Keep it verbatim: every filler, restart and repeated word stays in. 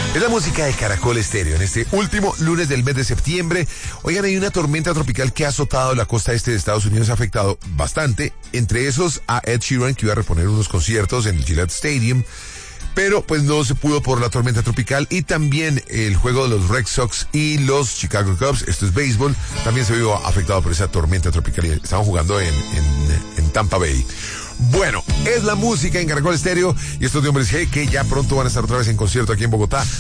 Es la música de Caracol Estéreo en este último lunes del mes de septiembre. Oigan, hay una tormenta tropical que ha azotado la costa este de Estados Unidos, ha afectado bastante. Entre esos a Ed Sheeran, que iba a reponer unos conciertos en el Gillette Stadium, pero pues no se pudo por la tormenta tropical. Y también el juego de los Red Sox y los Chicago Cubs, esto es béisbol, también se vio afectado por esa tormenta tropical. Estaban jugando en, en, en Tampa Bay. Bueno, es la música en Caracol Estéreo y estos de Hombres G que ya pronto van a estar otra vez en concierto aquí en Bogotá.